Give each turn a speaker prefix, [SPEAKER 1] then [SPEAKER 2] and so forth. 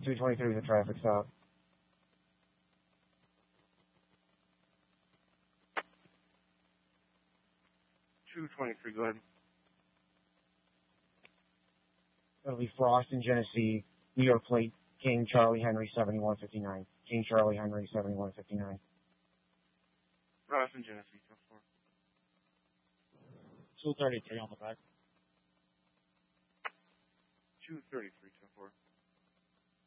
[SPEAKER 1] 223 is a traffic stop.
[SPEAKER 2] 223, go ahead.
[SPEAKER 1] That'll be Frost in Genesee, New York plate, King Charlie Henry 7159. King Charlie Henry 7159.
[SPEAKER 2] Frost in Genesee,
[SPEAKER 3] 233 on the back.
[SPEAKER 2] 233, 4.